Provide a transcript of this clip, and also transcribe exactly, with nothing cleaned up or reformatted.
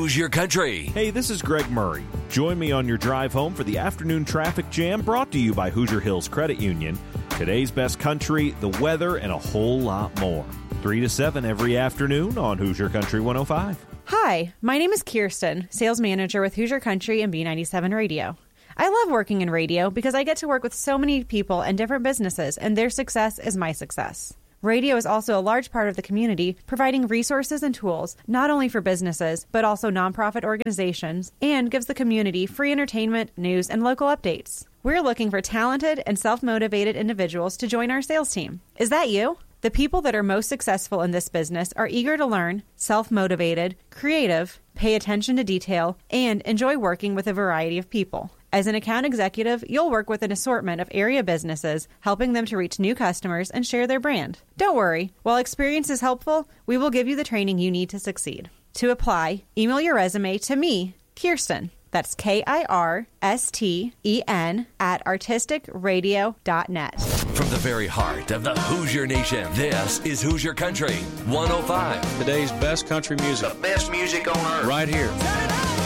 Hoosier Country. Hey, this is Greg Murray. Join me on your drive home for the afternoon traffic jam brought to you by Hoosier Hills Credit Union. Today's best country, the weather, and a whole lot more. three to seven every afternoon on Hoosier Country one oh five. Hi, my name is Kirsten, sales manager with Hoosier Country and B ninety-seven Radio. I love working in radio because I get to work with so many people and different businesses, and their success is my success. Radio is also a large part of the community, providing resources and tools, not only for businesses, but also nonprofit organizations, and gives the community free entertainment, news, and local updates. We're looking for talented and self-motivated individuals to join our sales team. Is that you? The people that are most successful in this business are eager to learn, self-motivated, creative, pay attention to detail, and enjoy working with a variety of people. As an account executive, you'll work with an assortment of area businesses, helping them to reach new customers and share their brand. Don't worry, while experience is helpful, we will give you the training you need to succeed. To apply, email your resume to me, Kirsten. That's K I R S T E N at artistic radio dot net. From the very heart of the Hoosier Nation, this is Hoosier Country one oh five. Today's best country music. The best music on earth. Right here. Turn it up.